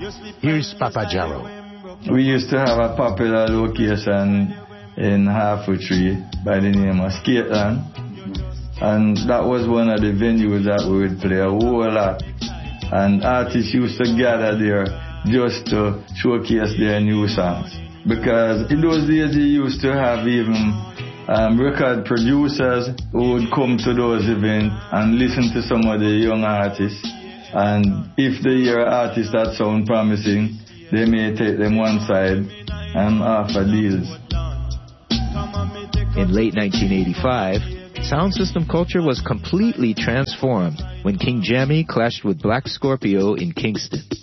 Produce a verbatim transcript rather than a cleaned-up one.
Here's Papa Jarrow. We used to have a popular location in Halfway by the name of Skateland, and that was one of the venues that we would play a whole lot, and artists used to gather there just to showcase their new songs, because in those days you used to have even um, record producers who would come to those events and listen to some of the young artists, and if they hear artists that sound promising, they may take them one side and offer deals. In late nineteen eighty-five, sound system culture was completely transformed when King Jammy clashed with Black Scorpio in Kingston.